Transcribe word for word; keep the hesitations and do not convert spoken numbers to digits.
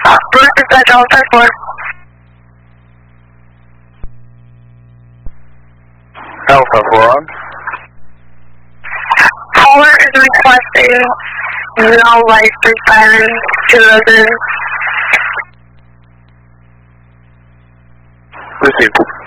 Bruce is at all type four. Alpha four. Caller is requesting no license sirens to residents. Received.